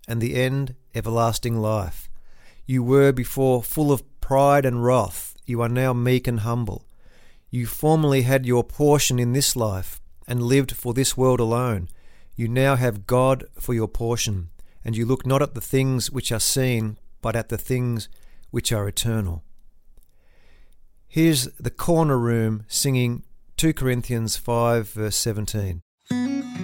and the end everlasting life. You were before full of pride and wrath. You are now meek and humble. You formerly had your portion in this life and lived for this world alone. You now have God for your portion, and you look not at the things which are seen, but at the things which are eternal. Here's the Corner Room singing 2 Corinthians 5 verse 17.